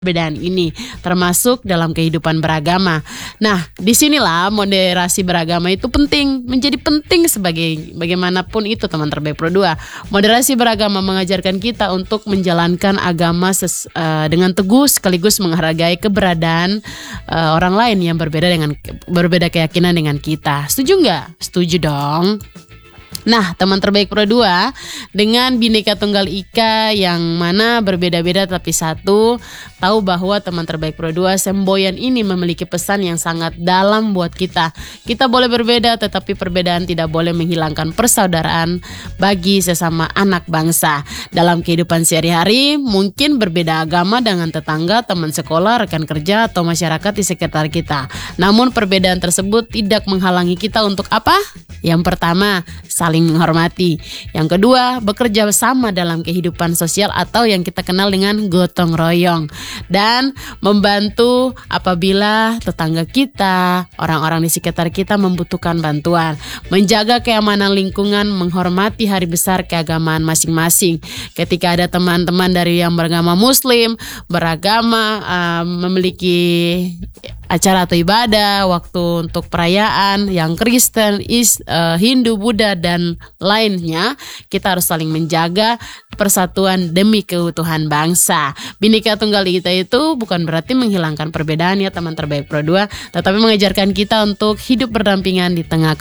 perbedaan ini, termasuk dalam kehidupan beragama. Nah, disinilah moderasi beragama itu penting, menjadi penting sebagai bagaimanapun itu teman terbaik Pro 2. Moderasi beragama mengajarkan kita untuk menjalankan agama dengan teguh sekaligus menghargai keberadaan orang lain yang berbeda keyakinan dengan kita. Setuju nggak? Setuju dong. Nah, teman terbaik Pro 2, dengan Bhinneka Tunggal Ika yang mana berbeda-beda tapi satu, tahu bahwa teman terbaik Pro 2 semboyan ini memiliki pesan yang sangat dalam buat kita. Kita boleh berbeda tetapi perbedaan tidak boleh menghilangkan persaudaraan bagi sesama anak bangsa. Dalam kehidupan sehari-hari, mungkin berbeda agama dengan tetangga, teman sekolah, rekan kerja, atau masyarakat di sekitar kita. Namun perbedaan tersebut tidak menghalangi kita untuk apa? Yang pertama, saling menghormati. Yang kedua, bekerja sama dalam kehidupan sosial atau yang kita kenal dengan gotong royong. Dan membantu apabila tetangga kita, orang-orang di sekitar kita membutuhkan bantuan. Menjaga keamanan lingkungan, menghormati hari besar keagamaan masing-masing. Ketika ada teman-teman dari yang beragama Muslim, memiliki acara atau ibadah, waktu untuk perayaan yang Kristen, Hindu, Buddha, dan lainnya, kita harus saling menjaga persatuan demi keutuhan bangsa. Bhinneka Tunggal Ika itu bukan berarti menghilangkan perbedaan ya teman terbaik Pro 2, tetapi mengajarkan kita untuk hidup berdampingan di tengah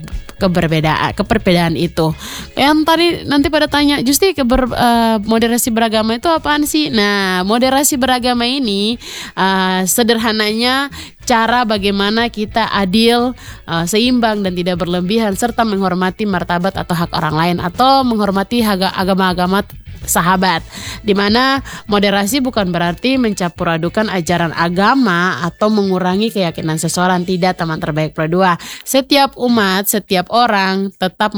keperbedaan itu. Yang tadi nanti pada tanya, Justi moderasi beragama itu apaan sih? Nah, moderasi beragama ini sederhananya cara bagaimana kita adil, seimbang dan tidak berlebihan, serta menghormati martabat atau hak orang lain, atau menghormati agama-agama sahabat. Dimana moderasi bukan berarti mencampur adukan ajaran agama atau mengurangi keyakinan seseorang. Tidak, teman terbaik Pro 2. Setiap umat, setiap orang tetap